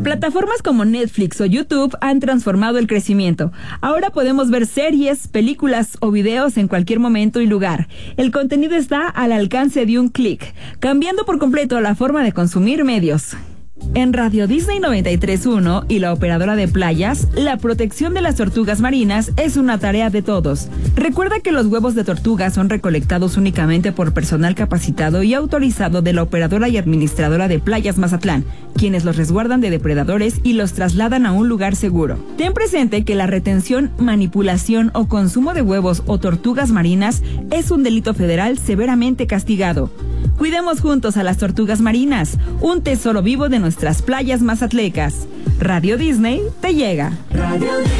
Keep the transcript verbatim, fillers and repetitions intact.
Plataformas como Netflix o YouTube han transformado el crecimiento. Ahora podemos ver series, películas o videos en cualquier momento y lugar. El contenido está al alcance de un clic, cambiando por completo la forma de consumir medios. En Radio Disney noventa y tres punto uno y la operadora de playas, la protección de las tortugas marinas es una tarea de todos. Recuerda que los huevos de tortuga son recolectados únicamente por personal capacitado y autorizado de la operadora y administradora de Playas Mazatlán, quienes los resguardan de depredadores y los trasladan a un lugar seguro. Ten presente que la retención, manipulación o consumo de huevos o tortugas marinas es un delito federal severamente castigado. Cuidemos juntos a las tortugas marinas, un tesoro vivo de nuestras playas mazatlecas. Radio Disney te llega. Radio